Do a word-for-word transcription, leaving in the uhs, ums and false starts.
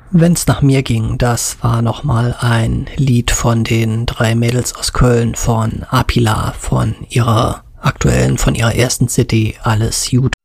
Wenn's nach mir ging, das war nochmal ein Lied von den drei Mädels aus Köln, von Apila, von ihrer aktuellen, von ihrer ersten C D, Alles Gut.